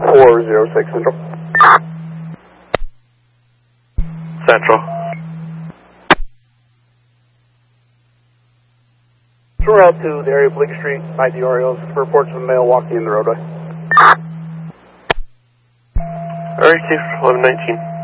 406 Central. Central. We're out to the area of Bleecker Street, ID Orioles, for reports of a male walking in the roadway. Area 1119.